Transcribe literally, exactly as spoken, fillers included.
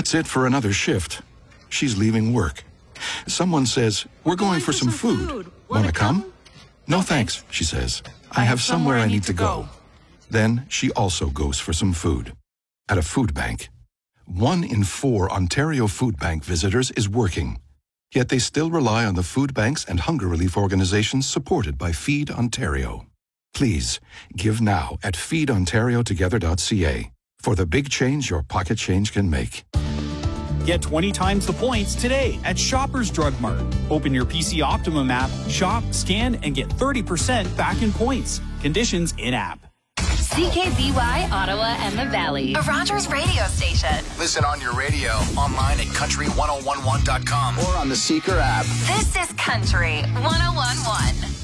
That's it for another shift. She's leaving work. Someone says, we're going, going for, for some, some food. food. Want to come? come? No, thanks, she says. I, I have somewhere I need to go. go. Then she also goes for some food. At a food bank. One in four Ontario Food Bank visitors is working. Yet they still rely on the food banks and hunger relief organizations supported by Feed Ontario. Please, give now at feed ontario together dot c a for the big change your pocket change can make. Get twenty times the points today at Shoppers Drug Mart. Open your P C Optimum app, shop, scan, and get thirty percent back in points. Conditions in-app. C K B Y, Ottawa and the Valley. A Rogers radio station. Listen on your radio, online at country ten eleven dot com, or on the Seeker app. This is Country ten eleven.